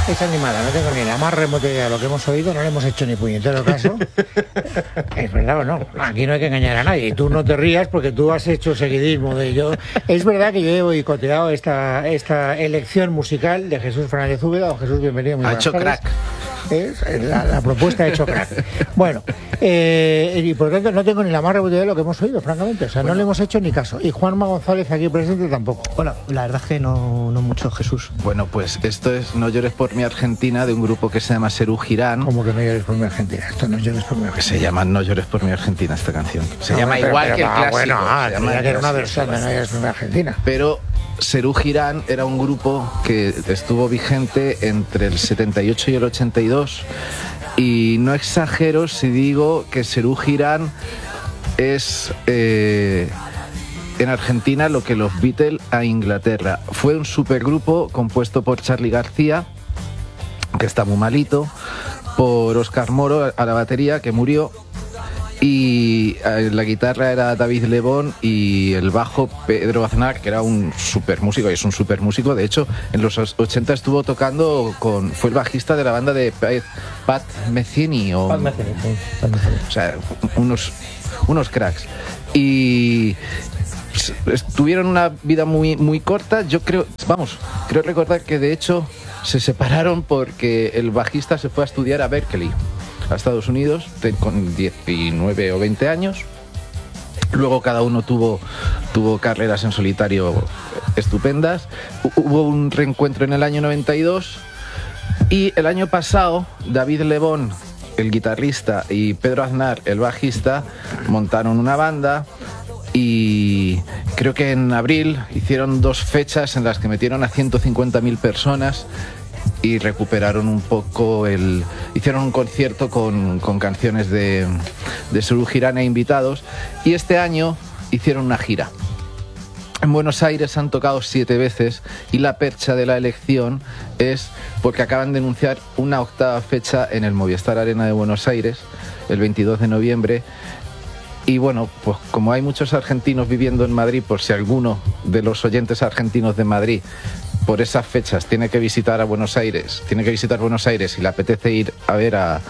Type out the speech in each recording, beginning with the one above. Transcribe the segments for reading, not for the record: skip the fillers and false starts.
Es animada, no tengo ni la más remota idea de lo que hemos oído, no le hemos hecho ni puñetero caso. ¿Es verdad o no? Aquí no hay que engañar a nadie. Y tú no te rías porque tú has hecho seguidismo de ello. Es verdad que yo he boicoteado esta elección musical de Jesús Fernández Úbeda. Don Jesús, bienvenido. Ha hecho crack. La propuesta ha hecho crack. Bueno, y por lo tanto no tengo ni la más remota idea de lo que hemos oído, francamente. O sea, no le hemos hecho ni caso. Y Juanma González aquí presente tampoco. Bueno, la verdad es que no mucho, Jesús. Bueno, pues esto es No llores por mi Argentina, de un grupo que se llama Serú Girán. ¿Cómo que No llores por mi Argentina? Esto No llores por mi Argentina. Se llama No llores por mi Argentina esta canción. Se llama igual que el clásico. Bueno, se llama que era una versión de No llores por mi Argentina. Pero Serú Girán era un grupo que estuvo vigente entre el 78 y el 82. Y no exagero si digo que Serú Girán es en Argentina lo que los Beatles a Inglaterra. Fue un supergrupo compuesto por Charly García, que está muy malito, por Óscar Moro a la batería, que murió, y la guitarra era David Lebón y el bajo Pedro Aznar, que era un super músico, y es un super músico. De hecho, en los 80 estuvo tocando fue el bajista de la banda de Pat Metheny, Pat Metheny, sí. O sea, unos cracks. Y tuvieron una vida muy corta. Yo creo recordar que de hecho se separaron porque el bajista se fue a estudiar a Berkeley, a Estados Unidos, con 19 o 20 años. Luego cada uno tuvo carreras en solitario estupendas. Hubo un reencuentro en el año 92 y el año pasado David Lebón, el guitarrista, y Pedro Aznar, el bajista, montaron una banda. Y creo que en abril hicieron 2 fechas en las que metieron a 150.000 personas y recuperaron un poco hicieron un concierto con canciones de Serú Girán e invitados, y este año hicieron una gira. En Buenos Aires han tocado 7 veces y la percha de la elección es porque acaban de anunciar una 8ª fecha en el Movistar Arena de Buenos Aires, el 22 de noviembre. Y bueno, pues como hay muchos argentinos viviendo en Madrid, por si alguno de los oyentes argentinos de Madrid por esas fechas tiene que visitar Buenos Aires y le apetece ir a ver a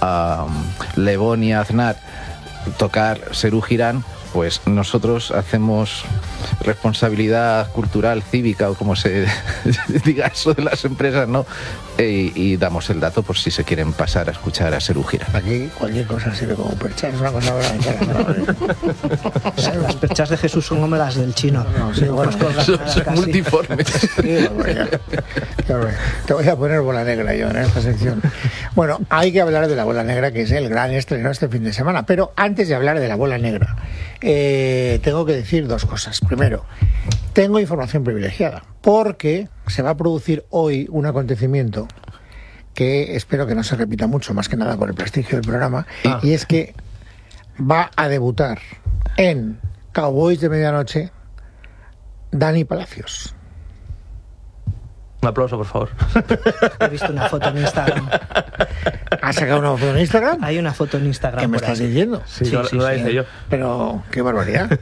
Lebón y Aznar tocar Serú Girán, pues nosotros hacemos responsabilidad cultural, cívica, o como se diga eso de las empresas, ¿no? Y damos el dato por si se quieren pasar a escuchar a Serú Girán. Aquí cualquier cosa sirve como percha, es una cosa verdad. Las perchas de Jesús son como las del chino. No, sí, bueno, son multiformes. Sí, te voy a poner bola negra yo en esta sección. Bueno, hay que hablar de la bola negra, que es el gran estreno este fin de semana. Pero antes de hablar de la bola negra, tengo que decir 2 cosas. Primero, tengo información privilegiada, porque se va a producir hoy un acontecimiento que espero que no se repita mucho, más que nada por el prestigio del programa, y es que va a debutar en Cowboys de Medianoche Dani Palacios. Un aplauso, por favor. He visto una foto en Instagram. ¿Has sacado una foto en Instagram? Hay una foto en Instagram. ¿Qué me por estás ahí. diciendo? Sí, no la hice yo. Pero, qué barbaridad.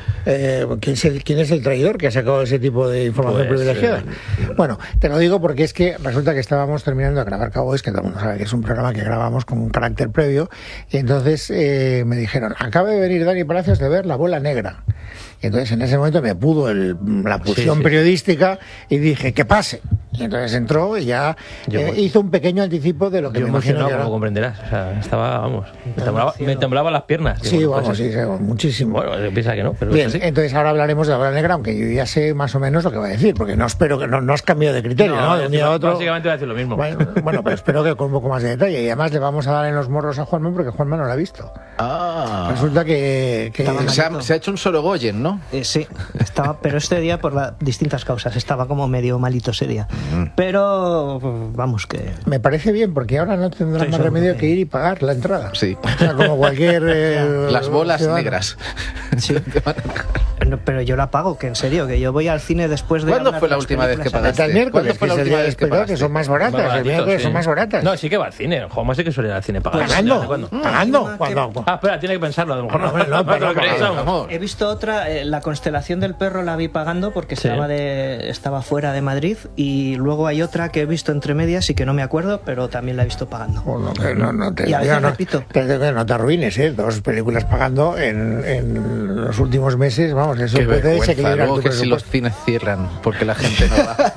¿Quién es el traidor que ha sacado ese tipo de información privilegiada? Bueno, te lo digo porque es que resulta que estábamos terminando de grabar Cowboys, que todo el mundo sabe que es un programa que grabamos con un carácter previo, y entonces me dijeron, acaba de venir Dani Palacios de ver La Bola Negra. Y entonces en ese momento me pudo la pulsión periodística y dije, que pase. Y entonces entró y ya hizo un pequeño anticipo de lo que me imagino. Como comprenderás. O sea, estaba, vamos, me temblaban las piernas. Sí, digo, vamos, pues, sí, muchísimo. Bueno, se piensa que no, pero bien, sí. Entonces ahora hablaremos de La Bola Negra, aunque yo ya sé más o menos lo que va a decir, porque no espero que no has cambiado de criterio, ¿no? De un día a otro. Básicamente va a decir lo mismo. Bueno, pero espero que con un poco más de detalle. Y además le vamos a dar en los morros a Juanma, porque Juanma no lo ha visto. Resulta que se ha hecho un Sorogoyen, ¿no? Sí, pero este día por distintas causas. Estaba como medio malito ese día. Pero vamos que... Me parece bien, porque ahora no tendrá más remedio que ir y pagar la entrada. Sí. O sea, como cualquier... las bolas ciudadano. negras. Sí. Pero yo la pago, que en serio, que yo voy al cine después de... ¿Cuándo hablar fue de la las última vez que películas pagaste? Hasta el miércoles, ¿Cuándo fue que la es el última día vez que después, que pagaste? son más baratas. El Baratito, miércoles son sí. más baratas. No, sí que va al cine. Juanma sí que suele ir al cine pagando. Pagando. Pagando. Ah, espera, tiene que pensarlo. A lo mejor Hombre, no, pero lo creéis, pagando. vamos. Amor. He visto otra, La constelación del perro la vi pagando porque Sí. estaba fuera de Madrid, y luego hay otra que he visto entre medias y que no me acuerdo, pero también la he visto pagando. Bueno, que no te, Y a veces diga, no, repito. no te arruines, ¿eh? 2 películas pagando en los últimos meses, vamos, eso Qué puede vergüenza, desequilibrar luego tu que si los presupuesto. cines cierran porque la gente no va.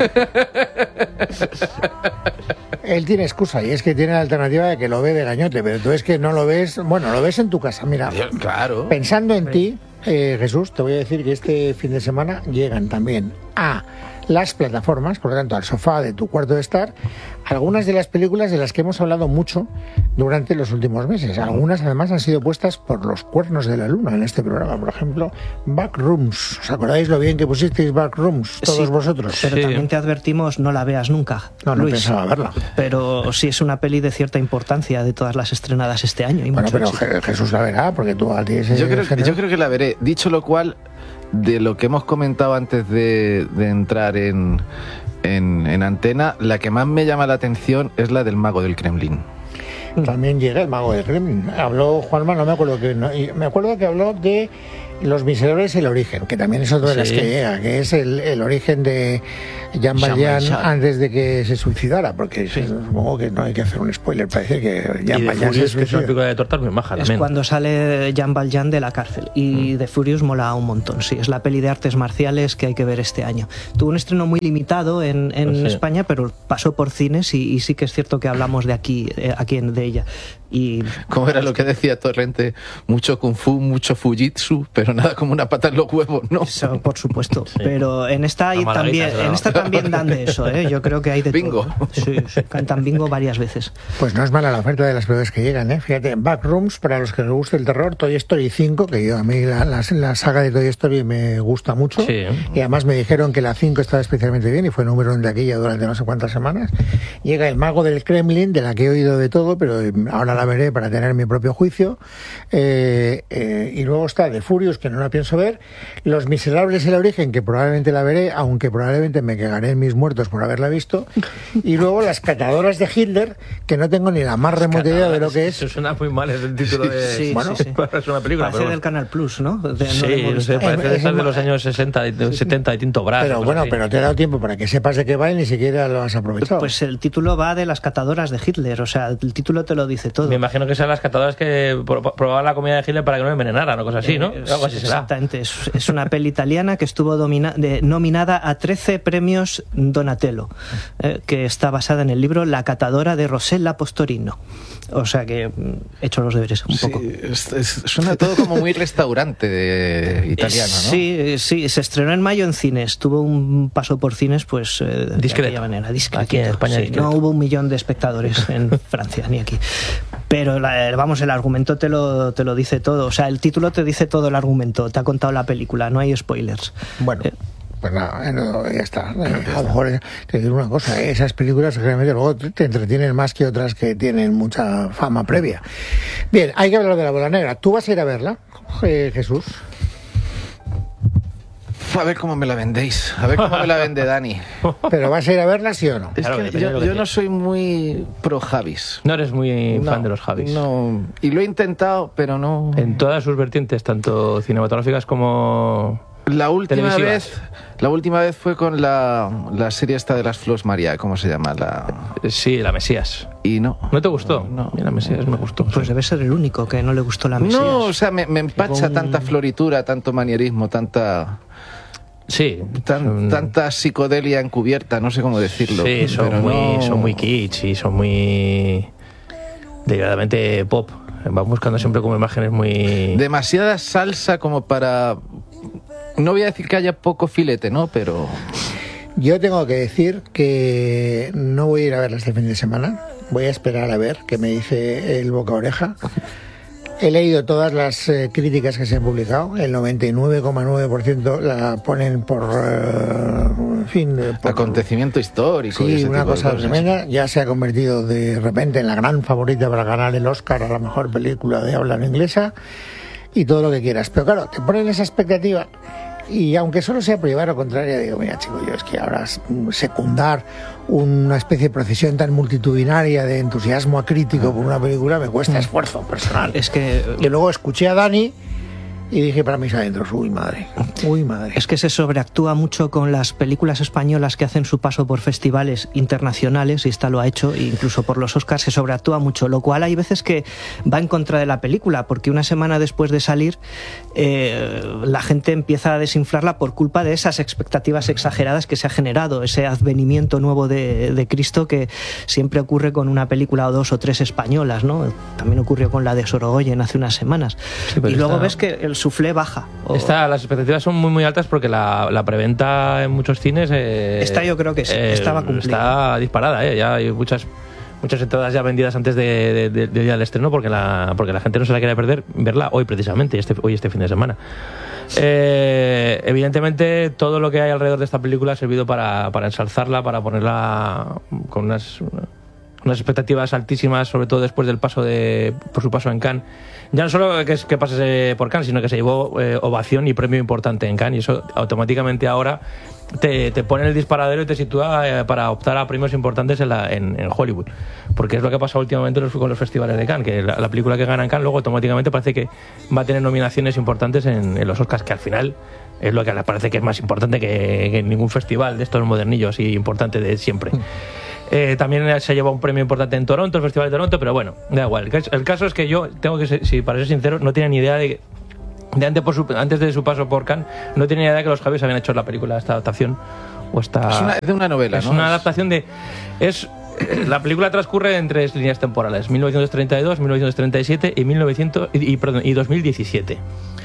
Él tiene excusa, y es que tiene la alternativa de que lo ve de gañote, pero tú es que no lo ves, bueno, lo ves en tu casa, mira. Claro. Pensando en ti, Jesús, te voy a decir que este fin de semana llegan también a las plataformas, por lo tanto al sofá de tu cuarto de estar, algunas de las películas de las que hemos hablado mucho durante los últimos meses. Algunas además han sido puestas por los cuernos de la luna en este programa. Por ejemplo, Backrooms. ¿Os acordáis lo bien que pusisteis Backrooms todos Sí, vosotros? Pero Sí. también te advertimos, no la veas nunca, No Luis. pensaba verla. Pero sí es una peli de cierta importancia de todas las estrenadas este año. Y Bueno, mucho pero éxito. Jesús la verá, porque tú a ti ese Yo creo género- que la veré. Dicho lo cual, de lo que hemos comentado antes de entrar en antena, la que más me llama la atención es la del Mago del Kremlin. También llega el Mago del Kremlin. Habló Juanma, no me acuerdo que... no, y me acuerdo que habló de Los Miserables, el origen, que también es otra de las Sí. que llega, que es el origen de Jean Valjean Valjean. antes de que se suicidara, porque supongo que no hay que hacer un spoiler, parece que Jean Y de Valjean se Furious, que es una suicida. película de tortas muy maja Es también. cuando sale Jean Valjean de la cárcel, y The Furious mola un montón. Sí, es la peli de artes marciales que hay que ver este año. Tuvo un estreno muy limitado en Pues sí. España, pero pasó por cines, y sí que es cierto que hablamos de de ella. Y ¿Cómo era lo que decía Torrente? Mucho kung fu, mucho fujitsu, pero nada como una pata en los huevos, ¿no? eso, por supuesto. Pero en esta La malaguita, también, ¿no? en esta también dan de eso, ¿eh? Yo creo que hay de Bingo. todo. Sí, cantan bingo varias veces. Pues no es mala la oferta de las películas que llegan, ¿eh? Fíjate, Backrooms, para los que les guste el terror, Toy Story 5, que a mí la saga de Toy Story me gusta mucho. Sí. Y además me dijeron que la 5 estaba especialmente bien y fue número 1 de aquella durante no sé cuántas semanas. Llega El Mago del Kremlin, de la que he oído de todo, pero ahora la veré para tener mi propio juicio. Y luego está The Furious, que no la pienso ver. Los Miserables, el origen, que probablemente la veré, aunque probablemente me cagaré en mis muertos por haberla visto. Y luego Las Catadoras de Hitler, que no tengo ni la más remota idea de lo que es. Eso suena muy mal, es el título de... Sí, Bueno, sí, sí. Es una película, Parece pero... del Canal Plus, ¿no? Sí, No lo hemos no sé, visto. parece de Es esas de un- los años 60 y 70 y Tinto Brass. Pero cosas bueno, así. pero te he dado tiempo para que sepas de qué va y ni siquiera lo has aprovechado. Pues el título va de Las catadoras de Hitler, o sea, el título te lo dice todo. Me imagino que sean las catadoras que probaban la comida de Hitler para que no me envenenaran o cosas así, ¿no? Algo así será. Exactamente, es una peli italiana que estuvo nominada a 13 premios Donatello, que está basada en el libro La catadora de Rossella Postorino. O sea que he hecho los deberes un poco. Suena todo como muy restaurante italiano, ¿no? Sí, sí, se estrenó en mayo en cines, tuvo un paso por cines pues de Discreto. aquella manera, discreto. Aquí en España Sí, discreto. no hubo 1 millón de espectadores en Francia ni aquí. Pero vamos, el argumento te lo dice todo, o sea, el título te dice todo el argumento, te ha contado la película, no hay spoilers. Bueno, pues nada, no, ya está. A lo mejor te digo una cosa, esas películas generalmente luego te entretienen más que otras que tienen mucha fama previa. Bien, hay que hablar de La Bola Negra. ¿Tú vas a ir a verla, Jesús? A ver cómo me la vendéis, a ver cómo me la vende Dani. ¿Pero vas a ir a verla, sí o no? Es Claro, que depende de lo que yo te- no soy muy pro Javis. No eres muy No, fan de los Javis. No, y lo he intentado, pero no. En todas sus vertientes, tanto cinematográficas como... La última televisivas. vez fue con la serie esta de las Flors María, ¿cómo se llama? Sí, la Mesías. Y no. ¿No te gustó? No. La Mesías me gustó. Pues sí. debe ser el único que no le gustó la Mesías. No, o sea, me empacha un- tanta floritura, tanto manierismo, tanta Sí. son- tanta psicodelia encubierta, no sé cómo decirlo. Sí, pero no- son muy kitsch y son muy... deliberadamente pop. Van buscando siempre como imágenes muy... demasiada salsa como para... No voy a decir que haya poco filete, ¿no? Pero... Yo tengo que decir que no voy a ir a verla este fin de semana. Voy a esperar a ver qué me dice el boca a oreja. He leído todas las críticas que se han publicado. El 99,9% la ponen por... en fin... por- acontecimiento histórico. y Sí, ese una tipo de cosa cosas. tremenda. Ya se ha convertido de repente en la gran favorita para ganar el Oscar a la mejor película de habla no inglesa. y todo lo que quieras. Pero claro, te ponen esa expectativa y aunque solo sea por llevar a contraria, digo, mira chico, yo es que ahora secundar una especie de procesión tan multitudinaria de entusiasmo acrítico por una película me cuesta esfuerzo personal. Es que... Y luego escuché a Dani y dije para mis adentros, uy madre. Es que se sobreactúa mucho con las películas españolas que hacen su paso por festivales internacionales, y esta lo ha hecho, incluso por los Oscars se sobreactúa mucho, lo cual hay veces que va en contra de la película, porque una semana después de salir la gente empieza a desinflarla por culpa de esas expectativas exageradas que se ha generado, ese advenimiento nuevo de Cristo que siempre ocurre con una película o dos o tres españolas, ¿no? También ocurrió con la de Sorogoyen hace unas semanas. Sí, y luego ves que el suflé baja. Las expectativas son muy muy altas porque la preventa en muchos cines esta yo creo que sí, estaba cumplida. Está disparada, ya hay muchas entradas ya vendidas antes del día del estreno porque la gente no se la quiere perder verla hoy precisamente, este fin de semana. Evidentemente todo lo que hay alrededor de esta película ha servido para ensalzarla, para ponerla con unas expectativas altísimas, sobre todo después del por su paso en Cannes. Ya no solo que pase por Cannes, sino que se llevó ovación y premio importante en Cannes, y eso automáticamente ahora te pone en el disparadero y te sitúa para optar a premios importantes en Hollywood, porque es lo que ha pasado últimamente con los festivales de Cannes, que la película que gana en Cannes luego automáticamente parece que va a tener nominaciones importantes en los Oscars, que al final es lo que parece que es más importante que ningún festival de estos modernillos y importante de siempre. También se llevó un premio importante en Toronto, el Festival de Toronto, pero bueno, da igual. El caso es que yo tengo que ser, para ser sincero, no tenía ni idea antes de su paso por Cannes, no tenía ni idea de que los Javis habían hecho la película, esta adaptación. Es de una novela, es ¿no? Es una adaptación la película transcurre en 3 líneas temporales: 1932, 1937 y 2017.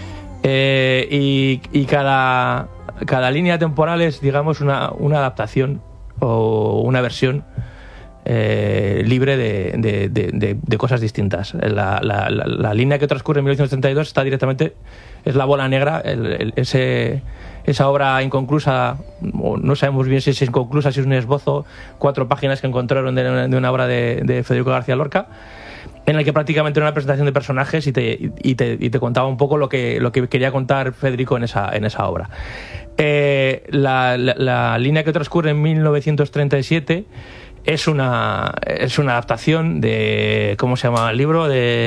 Y cada línea temporal es, digamos, una adaptación o una versión libre de cosas distintas. La línea que transcurre en 1932 es La bola negra, esa obra inconclusa, no sabemos bien si es inconclusa, si es un esbozo, 4 páginas que encontraron de una obra de Federico García Lorca, en el que prácticamente era una presentación de personajes y te contaba un poco lo que quería contar Federico en esa obra. La línea que transcurre en 1937 es una adaptación de, ¿cómo se llama el libro?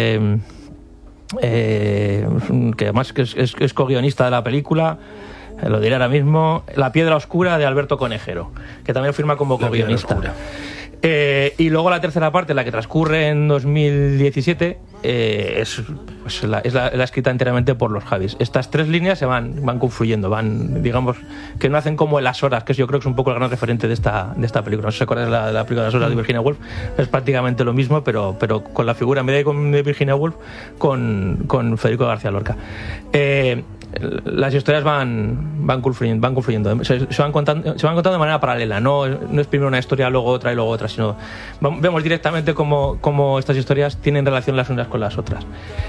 Que además es co-guionista de la película, lo diré ahora mismo, La piedra oscura, de Alberto Conejero, que también firma como co-guionista. Y luego la tercera parte, la que transcurre en 2017, es la escrita enteramente por los Javis. Estas 3 líneas se van confluyendo, digamos, que no hacen como en Las horas, que yo creo que es un poco el gran referente de esta película. No sé si acuerdas de la película de Las horas de Virginia Woolf, es prácticamente lo mismo, pero con la figura, en vez de Virginia Woolf, con Federico García Lorca. Las historias van confluyendo, se van contando de manera paralela, no es primero una historia, luego otra y luego otra, sino vemos directamente cómo estas historias tienen relación las unas con las otras.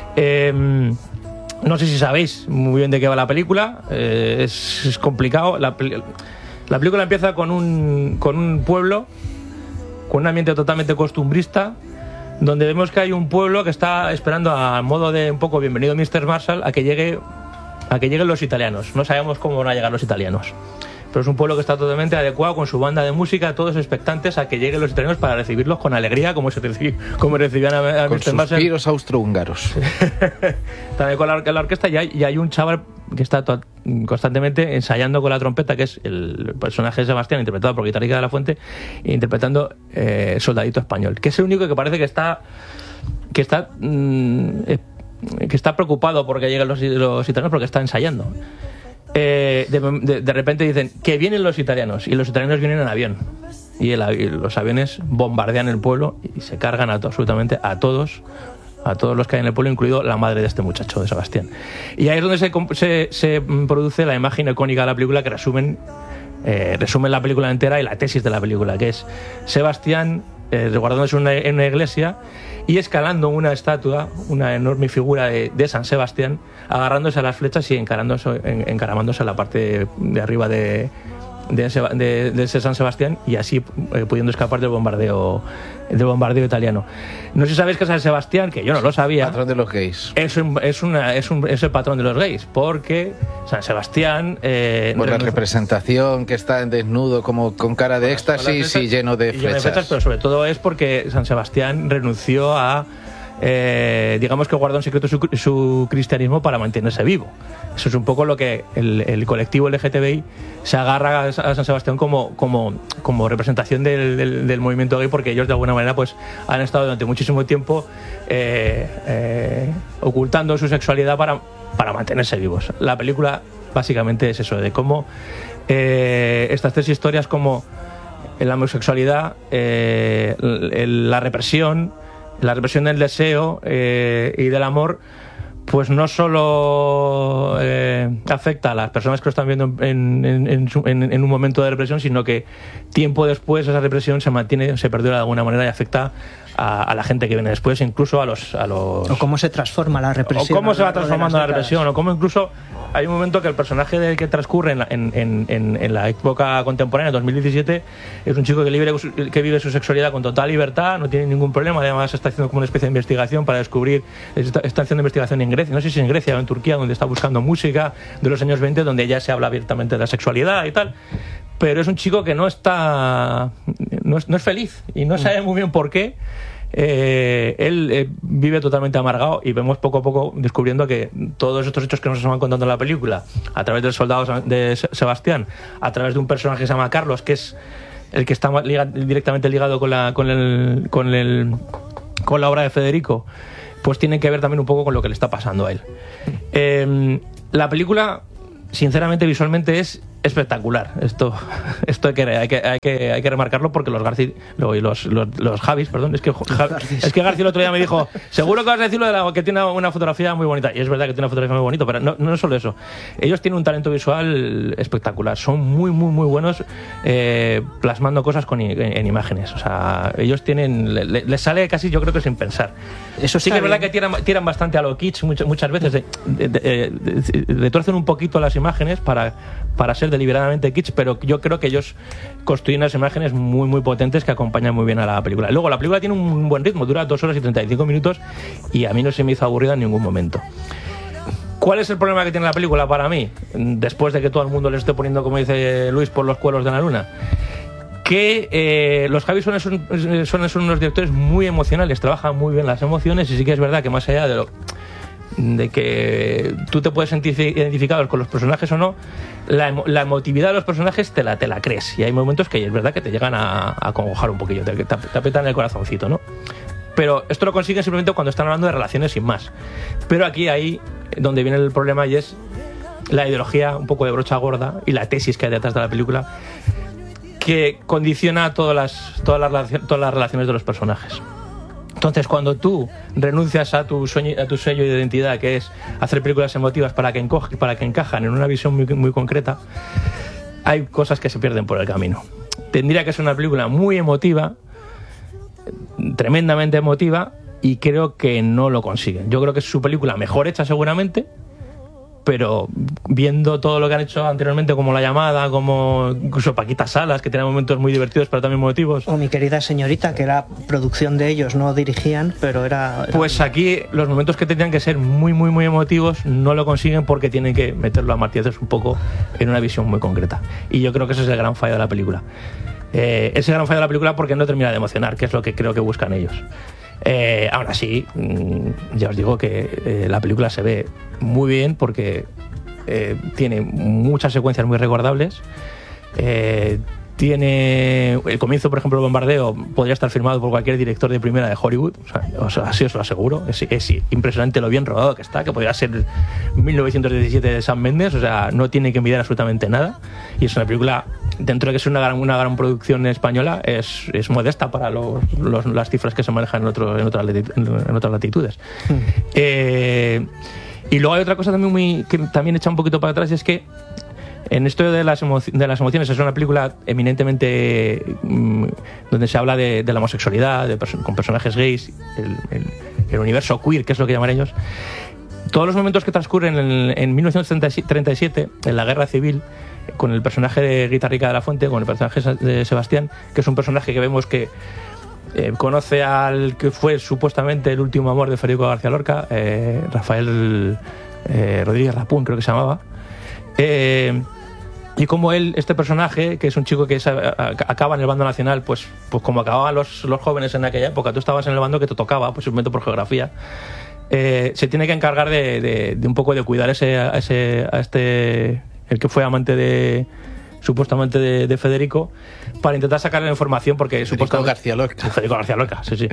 No sé si sabéis muy bien de qué va la película, es complicado. La película empieza con un pueblo, con un ambiente totalmente costumbrista, donde vemos que hay un pueblo que está esperando, a modo de un poco bienvenido Mr. Marshall, a que lleguen los italianos. No sabemos cómo van a llegar los italianos, pero es un pueblo que está totalmente adecuado, con su banda de música, todos expectantes a que lleguen los italianos para recibirlos con alegría, como recibían a con Mr. Marshall. Con suspiros austrohúngaros. También con la orquesta, y hay un chaval que está constantemente ensayando con la trompeta, que es el personaje de Sebastián, interpretado por Guitarrica de la Fuente, interpretando Soldadito Español, que es el único que parece que está preocupado porque lleguen los italianos, porque está ensayando. De repente dicen que vienen los italianos, y los italianos vienen en avión, y los aviones bombardean el pueblo y se cargan absolutamente a todos los que hay en el pueblo, incluido la madre de este muchacho, de Sebastián. Y ahí es donde se produce la imagen icónica de la película, que resumen la película entera y la tesis de la película, que es Sebastián resguardándose en una iglesia y escalando una estatua, una enorme figura de San Sebastián, agarrándose a las flechas y encaramándose a la parte de arriba de de ese San Sebastián y así pudiendo escapar del bombardeo italiano. No sé si sabéis que San Sebastián, que yo no lo sabía, Patrón de los gays. es el patrón de los gays, porque San Sebastián... Por la representación que está en desnudo, como con cara de éxtasis y lleno de flechas. Pero sobre todo es porque San Sebastián renunció a... digamos que guardó en secreto su cristianismo para mantenerse vivo. Eso es un poco lo que el colectivo LGTBI se agarra a San Sebastián como representación del movimiento gay, porque ellos de alguna manera pues han estado durante muchísimo tiempo ocultando su sexualidad para mantenerse vivos. La película básicamente es eso, de cómo estas tres historias, como la homosexualidad, la represión del deseo y del amor, pues no solo afecta a las personas que lo están viendo en un momento de represión, sino que tiempo después esa represión se perdura de alguna manera y afecta a la gente que viene después, incluso a los... O cómo se transforma la represión. O cómo se va transformando la represión, o cómo incluso hay un momento que el personaje que transcurre en la época contemporánea, 2017, es un chico que vive su sexualidad con total libertad, no tiene ningún problema. Además está haciendo como una especie de investigación para descubrir, está haciendo investigación en Grecia, no sé si en Grecia o en Turquía, donde está buscando música de los años 20, donde ya se habla abiertamente de la sexualidad y tal. Pero es un chico que no es feliz y no sabe muy bien por qué. Él vive totalmente amargado y vemos poco a poco descubriendo que todos estos hechos que nos van contando en la película, a través del soldado de Sebastián, a través de un personaje que se llama Carlos, que es el que está directamente ligado con la obra de Federico, pues tienen que ver también un poco con lo que le está pasando a él. La película, sinceramente, visualmente es espectacular. Esto hay que remarcarlo, porque los Javis, perdón, es que García el otro día me dijo, seguro que vas a decir lo de que tiene una fotografía muy bonita, y es verdad que tiene una fotografía muy bonita, pero no es solo eso. Ellos tienen un talento visual espectacular, son muy muy muy buenos plasmando cosas en imágenes. O sea, ellos les sale casi, yo creo que sin pensar. Eso sí que es verdad que tiran bastante a lo kitsch muchas veces, de tuercen un poquito las imágenes para ser deliberadamente kitsch, pero yo creo que ellos construyen unas imágenes muy muy potentes que acompañan muy bien a la película. Luego la película tiene un buen ritmo, dura 2 horas y 35 minutos y a mí no se me hizo aburrida en ningún momento. ¿Cuál es el problema que tiene la película para mí? Después de que todo el mundo le esté poniendo, como dice Luis, por los cuelos de la luna, que los Javis son unos directores muy emocionales, trabajan muy bien las emociones, y sí que es verdad que más allá de que tú te puedes sentir identificado con los personajes o no, la emotividad de los personajes te la crees, y hay momentos que es verdad que te llegan a acongojar un poquillo, te apretan el corazoncito, ¿no? Pero esto lo consiguen simplemente cuando están hablando de relaciones sin más. Pero aquí ahí donde viene el problema, y es la ideología un poco de brocha gorda y la tesis que hay detrás de la película, que condiciona todas las relaciones de los personajes. Entonces, cuando tú renuncias a tu sello de identidad, que es hacer películas emotivas para que encajan en una visión muy, muy concreta, hay cosas que se pierden por el camino. Tendría que ser una película muy emotiva, tremendamente emotiva, y creo que no lo consiguen. Yo creo que es su película mejor hecha seguramente, pero viendo todo lo que han hecho anteriormente, como La Llamada, como incluso Paquita Salas, que tenía momentos muy divertidos pero también emotivos, o Mi Querida Señorita, que era producción de ellos, no dirigían, pero era... Pues aquí los momentos que tenían que ser muy muy muy emotivos no lo consiguen, porque tienen que meterlo a martillazos un poco en una visión muy concreta, y yo creo que ese es el gran fallo de la película. Ese gran fallo de la película, porque no termina de emocionar, que es lo que creo que buscan ellos. Aún así, ya os digo que la película se ve muy bien, porque tiene muchas secuencias muy recordables. Tiene el comienzo, por ejemplo, el bombardeo podría estar filmado por cualquier director de primera de Hollywood, o sea, así os lo aseguro. Es impresionante lo bien rodado que está, que podría ser 1917 de Sam Mendes, o sea, no tiene que envidiar absolutamente nada, y es una película, dentro de que es una gran producción española, es modesta para las cifras que se manejan en otras latitudes. Y luego hay otra cosa también que también echa un poquito para atrás, y es que en esto de las emociones, es una película eminentemente donde se habla de la homosexualidad, con personajes gays, el universo queer, que es lo que llaman ellos. Todos los momentos que transcurren en 1937, en la guerra civil, con el personaje de Rita Rica de la Fuente, con el personaje de Sebastián, que es un personaje que vemos que conoce al que fue supuestamente el último amor de Federico García Lorca, Rafael Rodríguez Rapún, creo que se llamaba. Y como este personaje, que es un chico que acaba en el bando nacional, pues como acababan los jóvenes en aquella época, tú estabas en el bando que te tocaba, pues simplemente por geografía, se tiene que encargar de un poco de cuidar el que fue amante supuestamente de Federico, para intentar sacar la información, porque Federico García Lorca. Federico García Lorca, sí.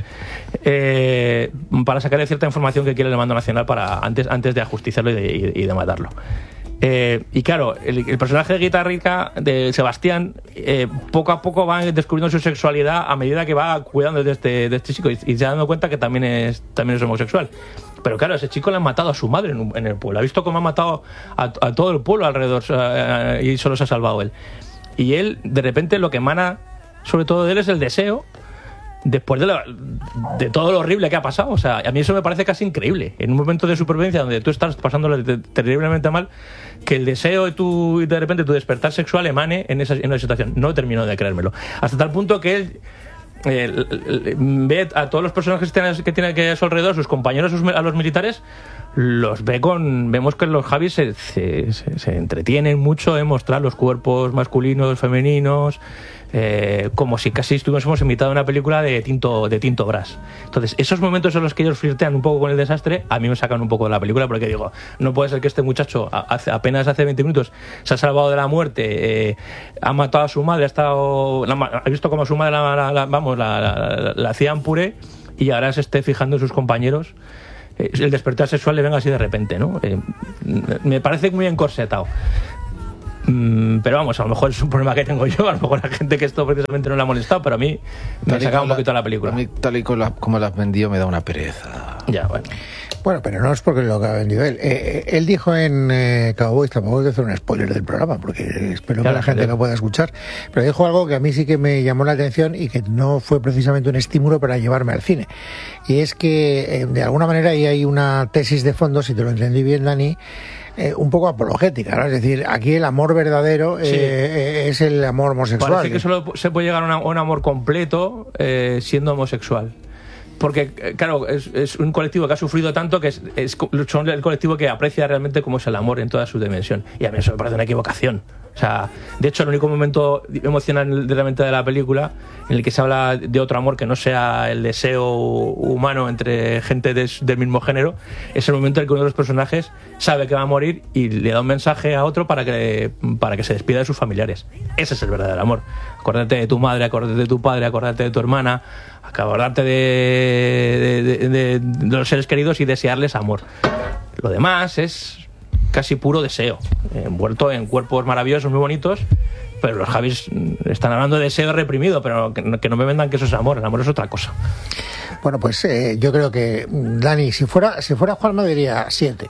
Para sacarle cierta información que quiere el mando nacional antes de ajusticiarlo y de matarlo. Y claro, el personaje de Rita Rica, de Sebastián, poco a poco va descubriendo su sexualidad a medida que va cuidando de este chico, y se da dando cuenta que también es homosexual. Pero claro, ese chico le han matado a su madre en el pueblo. Ha visto cómo ha matado a todo el pueblo alrededor, y solo se ha salvado él. Y él, de repente, lo que emana sobre todo de él es el deseo, después de todo lo horrible que ha pasado. O sea, a mí eso me parece casi increíble. En un momento de supervivencia donde tú estás pasándolo terriblemente mal, que el deseo y de repente tu despertar sexual emane en esa situación. No termino de creérmelo. Hasta tal punto que él ve a todos los personajes que tiene a su alrededor, sus compañeros, a los militares, vemos que los Javis se entretienen mucho en mostrar los cuerpos masculinos, femeninos, como si casi estuviésemos invitados a una película de Tinto Brass. Entonces, esos momentos en los que ellos flirtean un poco con el desastre, a mí me sacan un poco de la película, porque digo, no puede ser que este muchacho apenas hace 20 minutos se ha salvado de la muerte, ha matado a su madre, ha visto como a su madre la hacían puré, y ahora se esté fijando en sus compañeros. El despertar sexual le venga así de repente, ¿no? Me parece muy encorsetado. Pero vamos, a lo mejor es un problema que tengo yo, a lo mejor la gente que esto precisamente no le ha molestado, pero a mí me ha sacado un poquito la película. A mí, tal y como las vendió, me da una pereza. Ya, bueno. Bueno, pero no es porque lo que ha vendido él. Él dijo en Cowboys, tampoco hay que hacer un spoiler del programa, porque espero que la gente lo pueda escuchar, pero dijo algo que a mí sí que me llamó la atención y que no fue precisamente un estímulo para llevarme al cine. Y es que, de alguna manera, ahí hay una tesis de fondo, si te lo entendí bien, Dani, un poco apologética, ¿no? Es decir, aquí el amor verdadero es el amor homosexual. Parece que solo se puede llegar a un amor completo siendo homosexual. Porque, claro, es un colectivo que ha sufrido tanto que son el colectivo que aprecia realmente cómo es el amor en toda su dimensión. Y a mí eso me parece una equivocación. O sea, de hecho, el único momento emocional realmente de la película en el que se habla de otro amor que no sea el deseo humano entre gente del mismo género es el momento en el que uno de los personajes sabe que va a morir y le da un mensaje a otro para que se despida de sus familiares. Ese es el verdadero amor. Acuérdate de tu madre, acuérdate de tu padre, acuérdate de tu hermana, acordarte de los seres queridos y desearles amor. Lo demás es casi puro deseo, envuelto en cuerpos maravillosos, muy bonitos, pero los Javis están hablando de deseo reprimido, pero que no me vendan que eso es amor. El amor es otra cosa. Bueno, pues yo creo que Dani, si fuera Juanma, diría 7.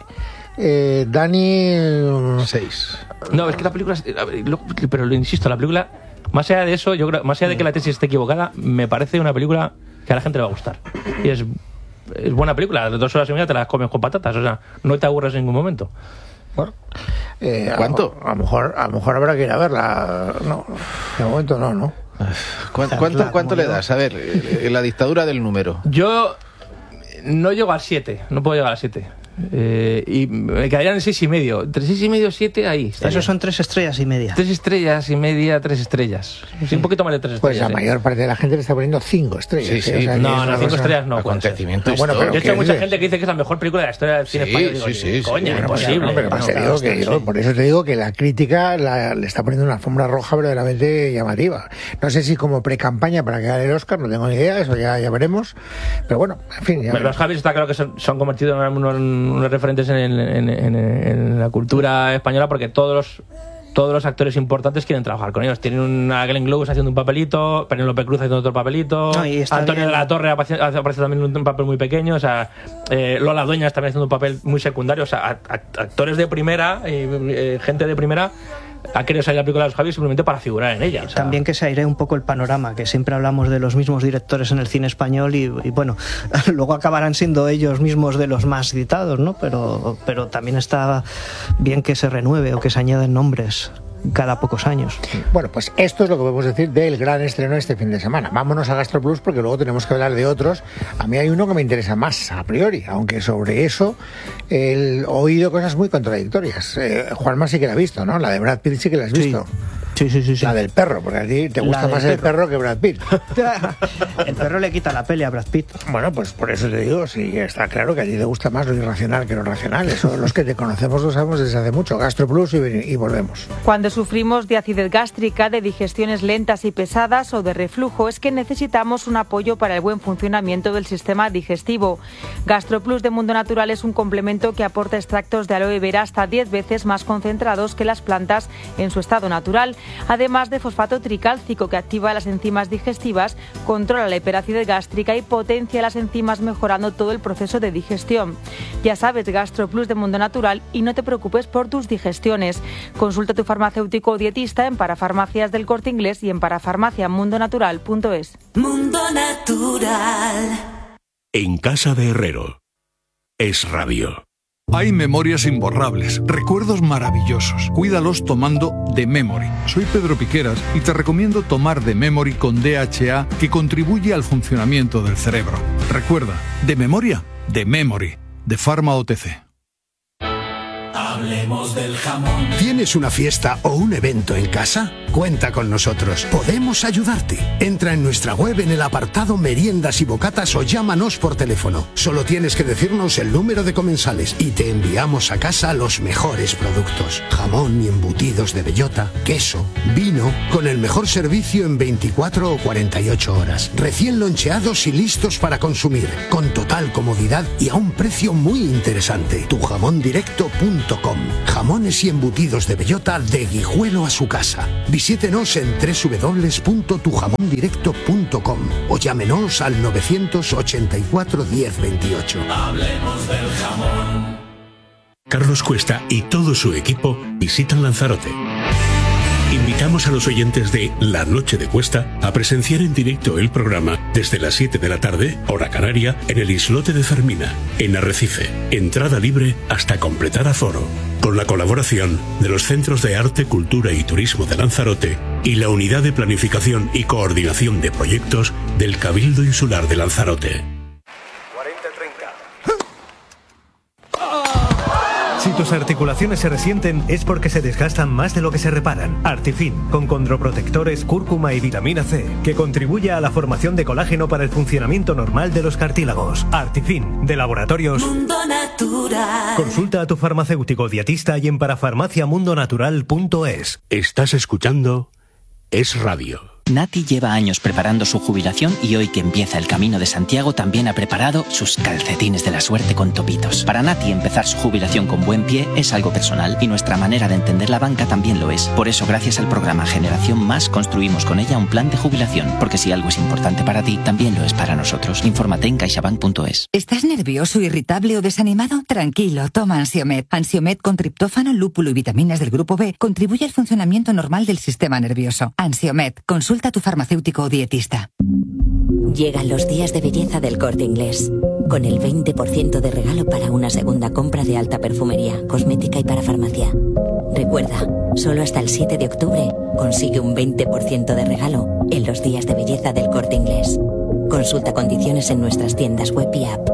Dani 6. No, es que la película, pero lo insisto, la película, más allá de eso, yo creo, más allá de que la tesis esté equivocada, me parece una película que a la gente le va a gustar. Y es buena película, de 2 horas y media te las comes con patatas, o sea, no te aburres en ningún momento. Bueno, ¿cuánto? A lo mejor habrá que ir a verla. No, de momento no. ¿Cuánto le das? A ver, la dictadura del número. Yo no llego al 7, no puedo llegar al 7. Y me quedarían en 6,5. Entre 6,5 y 7, ahí está. Esos son 3 estrellas y media. 3 estrellas y media, 3 estrellas. Sí, un poquito más de 3 estrellas. Pues la mayor parte de la gente le está poniendo 5 estrellas. Sí, O sea, no, 5 estrellas no. Acontecimiento bueno, histórico. De hecho, hay mucha gente que dice que es la mejor película de la historia del cine español. Digo, sí. Coña, Bueno, imposible. No, pero más serio que yo, por eso te digo que la crítica le está poniendo una alfombra roja verdaderamente llamativa. No sé si como pre-campaña para que gane el Oscar, no tengo ni idea, eso ya veremos. Pero bueno, en fin. Los Javis está claro que se han convertido en unos referentes en la cultura española, porque todos los actores importantes quieren trabajar con ellos. Tienen a Glenn Close haciendo un papelito, Penélope Cruz haciendo otro papelito, Antonio de la Torre aparece también un papel muy pequeño, o sea, Lola Dueñas también haciendo un papel muy secundario, o sea, actores de primera, gente de primera ha querido salir la película de los Javis simplemente para figurar en ella. O sea. También que se airee un poco el panorama, que siempre hablamos de los mismos directores en el cine español y bueno, luego acabarán siendo ellos mismos de los más citados, ¿no? Pero también está bien que se renueve o que se añaden nombres. cada pocos años. Bueno, pues esto es lo que podemos decir del gran estreno este fin de semana. Vámonos a GastroPlus porque luego tenemos que hablar de otros. A mí hay uno que me interesa más a priori, aunque sobre eso he oído cosas muy contradictorias. Juanma sí que la ha visto, ¿no? La de Brad Pitt sí que la has visto. Sí. La del perro, porque a ti te gusta más el perro que Brad Pitt. El perro le quita la peli a Brad Pitt. Bueno, pues por eso te digo, sí, está claro que a ti te gusta más lo irracional que lo racional. Eso los que te conocemos lo sabemos desde hace mucho. GastroPlus y volvemos. Cuando sufrimos de acidez gástrica, de digestiones lentas y pesadas o de reflujo, es que necesitamos un apoyo para el buen funcionamiento del sistema digestivo. GastroPlus de Mundo Natural es un complemento que aporta extractos de aloe vera hasta 10 veces más concentrados que las plantas en su estado natural. Además de fosfato tricálcico, que activa las enzimas digestivas, controla la hiperacidez gástrica y potencia las enzimas, mejorando todo el proceso de digestión. Ya sabes, GastroPlus de Mundo Natural, y no te preocupes por tus digestiones. Consulta a tu farmacéutico o dietista en Parafarmacias del Corte Inglés y en parafarmaciamundonatural.es. Mundo Natural. En casa de Herrero. Es Radio. Hay memorias imborrables, recuerdos maravillosos. Cuídalos tomando The Memory. Soy Pedro Piqueras y te recomiendo tomar The Memory con DHA, que contribuye al funcionamiento del cerebro. Recuerda, de memoria, The Memory, de Pharma OTC. Hablemos del jamón. ¿Tienes una fiesta o un evento en casa? Cuenta con nosotros. Podemos ayudarte. Entra en nuestra web en el apartado Meriendas y Bocatas o llámanos por teléfono. Solo tienes que decirnos el número de comensales y te enviamos a casa los mejores productos. Jamón y embutidos de bellota, queso, vino, con el mejor servicio en 24 o 48 horas. Recién loncheados y listos para consumir, con total comodidad y a un precio muy interesante. Tujamondirecto.com. Jamones y embutidos de bellota de Guijuelo a su casa. Visítenos en www.tujamondirecto.com o llámenos al 984 10 28. Hablemos del jamón. Carlos Cuesta y todo su equipo visitan Lanzarote. Invitamos a los oyentes de La Noche de Cuesta a presenciar en directo el programa desde las 7 de la tarde, hora canaria, en el islote de Fermina, en Arrecife. Entrada libre hasta completar aforo. Con la colaboración de los Centros de Arte, Cultura y Turismo de Lanzarote y la Unidad de Planificación y Coordinación de Proyectos del Cabildo Insular de Lanzarote. Si tus articulaciones se resienten es porque se desgastan más de lo que se reparan. Artifin, con condroprotectores, cúrcuma y vitamina C, que contribuye a la formación de colágeno para el funcionamiento normal de los cartílagos. Artifin, de Laboratorios Mundo Natural. Consulta a tu farmacéutico dietista y en parafarmaciamundonatural.es. Estás escuchando Es Radio. Nati lleva años preparando su jubilación y hoy que empieza el Camino de Santiago también ha preparado sus calcetines de la suerte con topitos. Para Nati empezar su jubilación con buen pie es algo personal y nuestra manera de entender la banca también lo es. Por eso gracias al programa Generación Más construimos con ella un plan de jubilación, porque si algo es importante para ti, también lo es para nosotros. Infórmate en caixabank.es. ¿Estás nervioso, irritable o desanimado? Tranquilo, toma Ansiomed. Ansiomed con triptófano, lúpulo y vitaminas del grupo B contribuye al funcionamiento normal del sistema nervioso. Ansiomed, consulta a tu farmacéutico o dietista. Llegan los días de belleza del Corte Inglés, con el 20% de regalo para una segunda compra de alta perfumería, cosmética y parafarmacia. Recuerda, solo hasta el 7 de octubre consigue un 20% de regalo en los días de belleza del Corte Inglés. Consulta condiciones en nuestras tiendas web y app.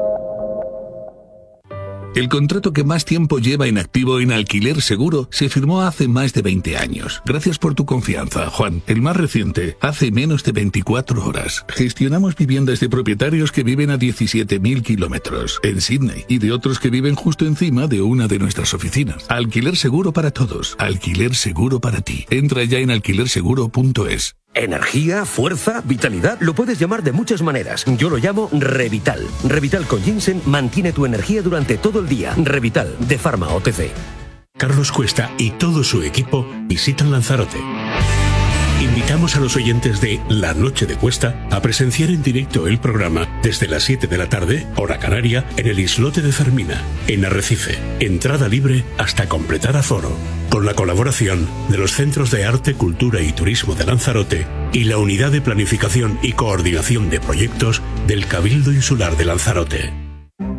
El contrato que más tiempo lleva en activo en Alquiler Seguro se firmó hace más de 20 años. Gracias por tu confianza, Juan. El más reciente, hace menos de 24 horas. Gestionamos viviendas de propietarios que viven a 17.000 kilómetros en Sydney y de otros que viven justo encima de una de nuestras oficinas. Alquiler Seguro para todos. Alquiler Seguro para ti. Entra ya en alquilerseguro.es. Energía, fuerza, vitalidad, lo puedes llamar de muchas maneras. Yo lo llamo Revital. Revital con ginseng mantiene tu energía durante todo el día. Revital, de Pharma OTC. Carlos Cuesta y todo su equipo visitan Lanzarote. Invitamos a los oyentes de La Noche de Cuesta a presenciar en directo el programa desde las 7 de la tarde, hora canaria, en el islote de Fermina, en Arrecife. Entrada libre hasta completar aforo. Con la colaboración de los Centros de Arte, Cultura y Turismo de Lanzarote y la Unidad de Planificación y Coordinación de Proyectos del Cabildo Insular de Lanzarote.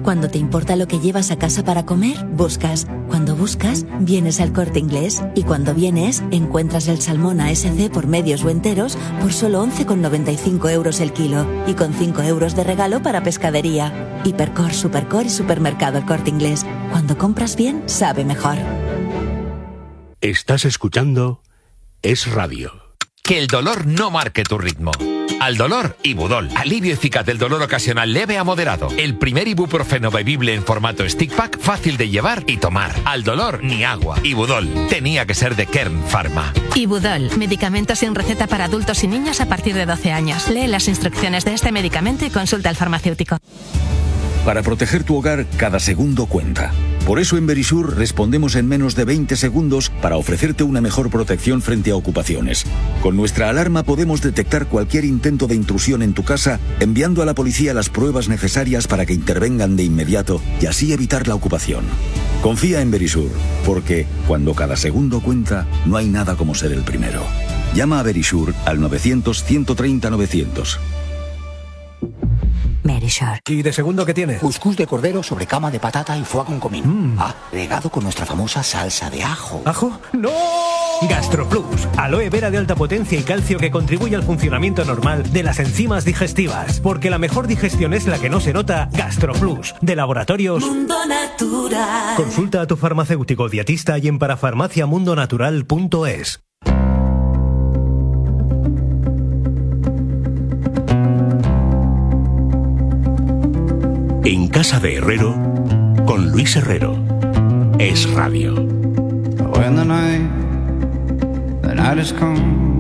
Cuando te importa lo que llevas a casa para comer, buscas. Cuando buscas, vienes al Corte Inglés. Y cuando vienes, encuentras el salmón ASC por medios o enteros por solo 11,95 euros el kilo. Y con 5 euros de regalo para pescadería. Hipercor, Supercor y Supermercado El Corte Inglés. Cuando compras bien, sabe mejor. Estás escuchando Es Radio. Que el dolor no marque tu ritmo. Al dolor, Ibudol. Alivio eficaz del dolor ocasional leve a moderado. El primer ibuprofeno bebible en formato stick pack, fácil de llevar y tomar. Al dolor, ni agua. Ibudol. Tenía que ser de Kern Pharma. Ibudol. Medicamento sin receta para adultos y niños a partir de 12 años. Lee las instrucciones de este medicamento y consulta al farmacéutico. Para proteger tu hogar, cada segundo cuenta. Por eso en Verisur respondemos en menos de 20 segundos para ofrecerte una mejor protección frente a ocupaciones. Con nuestra alarma podemos detectar cualquier intento de intrusión en tu casa, enviando a la policía las pruebas necesarias para que intervengan de inmediato y así evitar la ocupación. Confía en Verisur, porque cuando cada segundo cuenta, no hay nada como ser el primero. Llama a Verisur al 900-130-900. Merisure. ¿Y de segundo qué tiene? Cuscús de cordero sobre cama de patata y foie con comino. Regado con nuestra famosa salsa de ajo. ¿Ajo? ¡No! GastroPlus. Aloe vera de alta potencia y calcio que contribuye al funcionamiento normal de las enzimas digestivas. Porque la mejor digestión es la que no se nota. GastroPlus. De Laboratorios Mundo Natural. Consulta a tu farmacéutico dietista y en parafarmaciamundonatural.es. En Casa de Herrero, con Luis Herrero. Es Radio. When the night has come